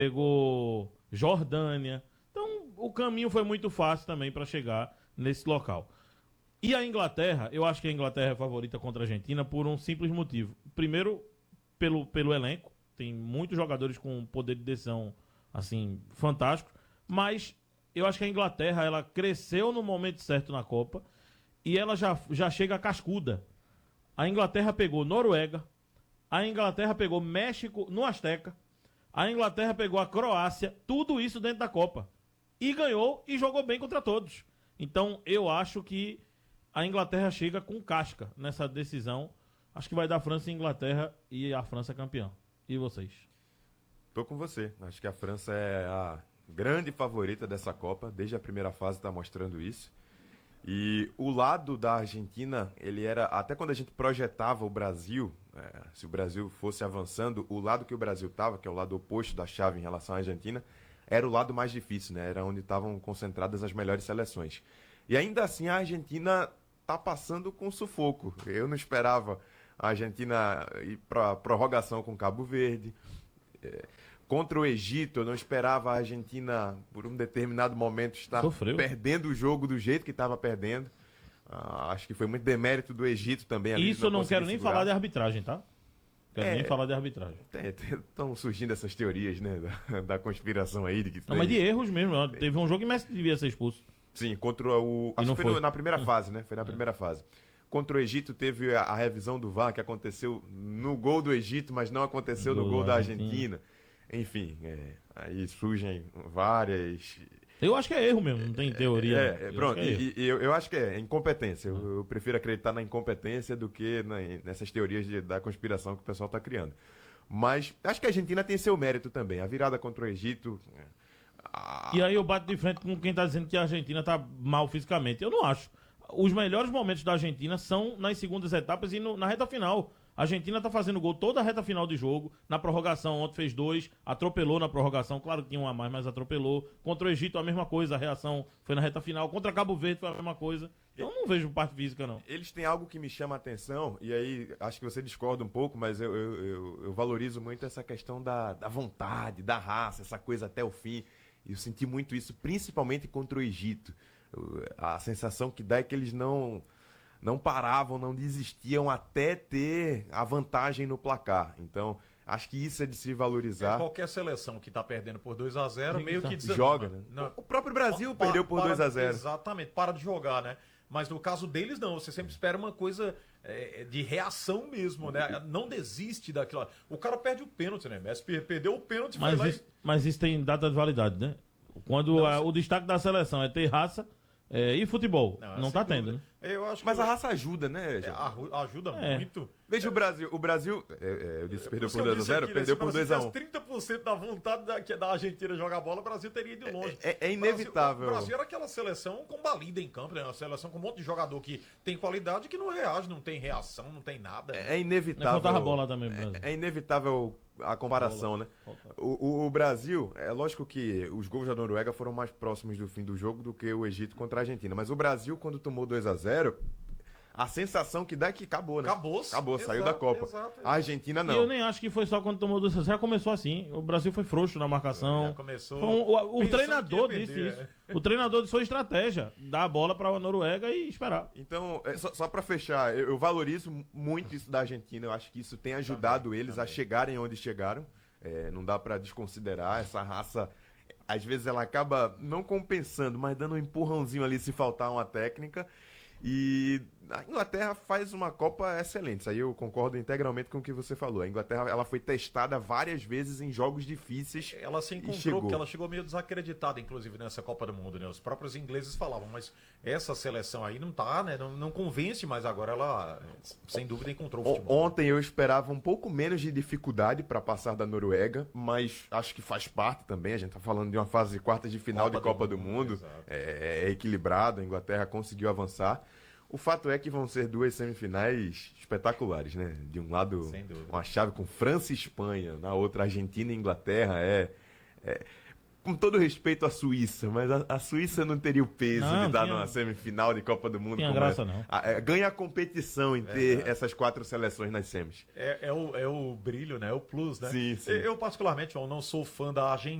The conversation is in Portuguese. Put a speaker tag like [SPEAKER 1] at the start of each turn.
[SPEAKER 1] pegou Jordânia. Então, o caminho foi muito fácil também para chegar nesse local. E a Inglaterra, eu acho que a Inglaterra é favorita contra a Argentina por um simples motivo. Primeiro, pelo elenco. Tem muitos jogadores com poder de decisão, assim, fantástico. Mas eu acho que a Inglaterra, ela cresceu no momento certo na Copa e ela já chega cascuda. A Inglaterra pegou Noruega, a Inglaterra pegou México no Azteca, a Inglaterra pegou a Croácia, tudo isso dentro da Copa. E ganhou e jogou bem contra todos. Então eu acho que a Inglaterra chega com casca nessa decisão. Acho que vai dar França e Inglaterra e a França é campeã. E vocês?
[SPEAKER 2] Tô com você. Acho que a França é a grande favorita dessa Copa. Desde a primeira fase está mostrando isso. E o lado da Argentina, ele era, até quando a gente projetava o Brasil, se o Brasil fosse avançando, o lado que o Brasil estava, que é o lado oposto da chave em relação à Argentina, era o lado mais difícil, né? Era onde estavam concentradas as melhores seleções. E ainda assim a Argentina tá passando com sufoco. Eu não esperava a Argentina ir para prorrogação com Cabo Verde. Contra o Egito, eu não esperava a Argentina, por um determinado momento, estar perdendo o jogo do jeito que estava perdendo. Acho que foi muito demérito do Egito também.
[SPEAKER 1] Isso eu não quero nem falar de arbitragem, tá? Quero nem falar de arbitragem.
[SPEAKER 2] Estão surgindo essas teorias, né? Da conspiração aí. De que
[SPEAKER 1] não, mas de erros mesmo. Teve um jogo que o Messi devia ser expulso.
[SPEAKER 2] Sim, contra o... Acho que foi na primeira fase, né? Foi na primeira fase. Contra o Egito teve a revisão do VAR, que aconteceu no gol do Egito, mas não aconteceu no gol da Argentina. Enfim, aí surgem várias...
[SPEAKER 1] Eu acho que é erro mesmo, não tem teoria.
[SPEAKER 2] Pronto, eu acho que é incompetência. Eu prefiro acreditar na incompetência do que nessas teorias da conspiração que o pessoal está criando. Mas acho que a Argentina tem seu mérito também. A virada contra o Egito...
[SPEAKER 1] E aí eu bato de frente com quem está dizendo que a Argentina está mal fisicamente. Eu não acho. Os melhores momentos da Argentina são nas segundas etapas e na reta final. A Argentina tá fazendo gol toda a reta final de jogo. Na prorrogação, ontem fez 2, atropelou na prorrogação. Claro que tinha um a mais, mas atropelou. Contra o Egito, a mesma coisa, a reação foi na reta final. Contra Cabo Verde foi a mesma coisa. Eu não vejo parte física, não.
[SPEAKER 2] Eles têm algo que me chama a atenção, e aí acho que você discorda um pouco, mas eu valorizo muito essa questão da vontade, da raça, essa coisa até o fim. E eu senti muito isso, principalmente contra o Egito. A sensação que dá é que eles não paravam, não desistiam até ter a vantagem no placar. Então, acho que isso é de se valorizar.
[SPEAKER 3] Qualquer seleção que está perdendo por 2-0, meio que desanima.
[SPEAKER 2] Joga, né?
[SPEAKER 3] Não.
[SPEAKER 2] O próprio Brasil perdeu por 2-0.
[SPEAKER 3] Exatamente, para de jogar, né? Mas no caso deles, não. Você sempre espera uma coisa de reação mesmo, né? Não desiste daquilo. O cara perde o pênalti, né? Messi perdeu o pênalti.
[SPEAKER 1] Mas isso tem data de validade, né? Quando o destaque da seleção é ter raça... e futebol? Não tá tendo, né?
[SPEAKER 2] Mas a raça ajuda, né?
[SPEAKER 3] Ajuda muito.
[SPEAKER 2] Veja o Brasil, eu disse perdeu por 2-0, perdeu por 2-1.
[SPEAKER 3] 30% da vontade da Argentina jogar bola, o Brasil teria ido longe.
[SPEAKER 2] É inevitável.
[SPEAKER 3] O Brasil era aquela seleção combalida em campo, né? Uma seleção com um monte de jogador que tem qualidade e que não reage, não tem reação, não tem nada.
[SPEAKER 2] É inevitável.
[SPEAKER 1] Faltava bola também, Brasil.
[SPEAKER 2] É inevitável a comparação, né? O Brasil, é lógico que os gols da Noruega foram mais próximos do fim do jogo do que o Egito contra a Argentina. Mas o Brasil, quando tomou 2-0, a sensação que dá é que acabou, né? Acabou, saiu da Copa. Exato. A Argentina não.
[SPEAKER 1] E eu nem acho que foi só quando tomou 2-0, já começou assim. O Brasil foi frouxo na marcação. Já
[SPEAKER 3] começou.
[SPEAKER 1] O treinador disse isso. O treinador disse foi estratégia, dar a bola para a Noruega e esperar.
[SPEAKER 2] Então, só para fechar, eu valorizo muito isso da Argentina. Eu acho que isso tem ajudado eles a chegarem onde chegaram. Não dá para desconsiderar essa raça. Às vezes ela acaba não compensando, mas dando um empurrãozinho ali se faltar uma técnica. E a Inglaterra faz uma Copa excelente. Isso aí eu concordo integralmente com o que você falou. A Inglaterra ela foi testada várias vezes em jogos difíceis.
[SPEAKER 3] Ela se encontrou, porque ela chegou meio desacreditada, inclusive, nessa Copa do Mundo, né? Os próprios ingleses falavam, mas essa seleção aí não tá, né? Não convence, mas agora ela, sem dúvida, encontrou o futebol.
[SPEAKER 2] Ontem eu esperava um pouco menos de dificuldade para passar da Noruega, mas acho que faz parte também. A gente tá falando de uma fase de quartas de final de Copa do Mundo. É equilibrado, a Inglaterra conseguiu avançar. O fato é que vão ser duas semifinais espetaculares, né? De um lado, uma chave com França e Espanha, na outra, Argentina e Inglaterra. com todo respeito à Suíça, mas a Suíça não teria o peso
[SPEAKER 1] Não,
[SPEAKER 2] de estar
[SPEAKER 1] tinha-
[SPEAKER 2] numa semifinal de Copa do Mundo.
[SPEAKER 1] Tinha
[SPEAKER 2] como
[SPEAKER 1] graça,
[SPEAKER 2] é.
[SPEAKER 1] não.
[SPEAKER 2] Ganha a competição em ter essas 4 seleções nas semis.
[SPEAKER 3] É o brilho, né? É o plus, né?
[SPEAKER 2] Sim, sim.
[SPEAKER 3] Eu, particularmente, João, não sou fã da Argentina.